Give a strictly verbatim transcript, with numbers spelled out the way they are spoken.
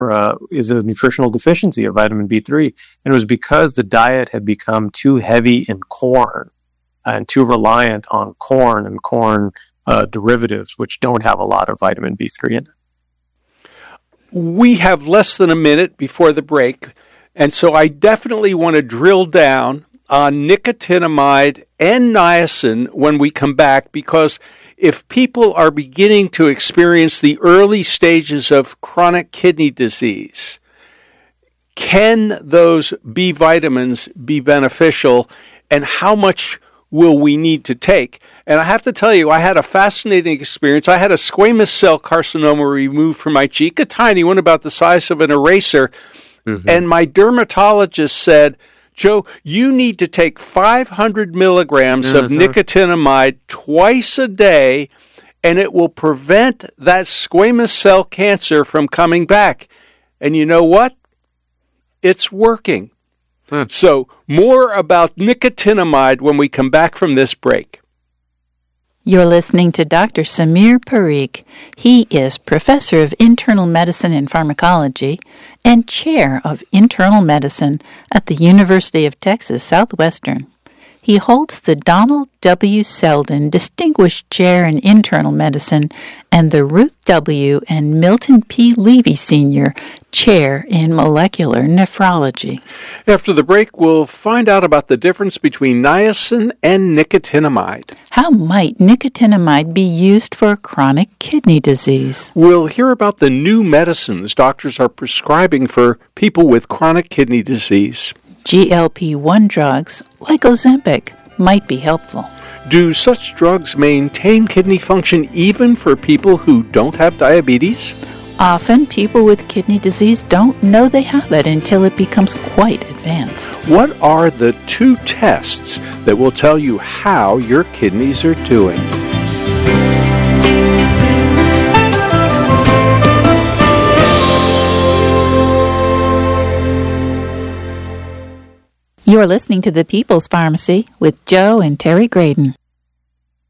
uh, is a nutritional deficiency of vitamin B three. And it was because the diet had become too heavy in corn and too reliant on corn and corn uh, derivatives, which don't have a lot of vitamin B three in it. We have less than a minute before the break, and so I definitely want to drill down on nicotinamide and niacin when we come back, because if people are beginning to experience the early stages of chronic kidney disease, can those B vitamins be beneficial, and how much will we need to take? And I have to tell you, I had a fascinating experience. I had a squamous cell carcinoma removed from my cheek, a tiny one about the size of an eraser. Mm-hmm. And my dermatologist said, Joe, you need to take five hundred milligrams mm-hmm. of nicotinamide twice a day, and it will prevent that squamous cell cancer from coming back. And you know what? It's working. Hmm. So more about nicotinamide when we come back from this break. You're listening to Doctor Samir Parikh. He is Professor of Internal Medicine and Pharmacology and Chair of Internal Medicine at the University of Texas Southwestern. He holds the Donald W. Selden Distinguished Chair in Internal Medicine and the Ruth W. and Milton P. Levy Senior Chair in Molecular Nephrology. After the break, we'll find out about the difference between niacin and nicotinamide. How might nicotinamide be used for chronic kidney disease? We'll hear about the new medicines doctors are prescribing for people with chronic kidney disease. G L P one drugs, like Ozempic, might be helpful. Do such drugs maintain kidney function even for people who don't have diabetes? Often, people with kidney disease don't know they have it until it becomes quite advanced. What are the two tests that will tell you how your kidneys are doing? You're listening to The People's Pharmacy with Joe and Terry Graydon.